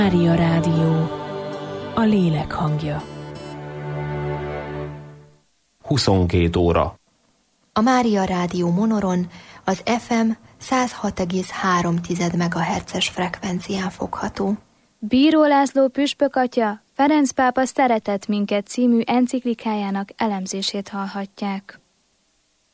Mária Rádió, a lélek hangja. 22 óra. A Mária Rádió Monoron az FM 106,3 MHz-es frekvencián fogható. Bíró László püspök atya Ferenc pápa Szeretett minket című enciklikájának elemzését hallhatják.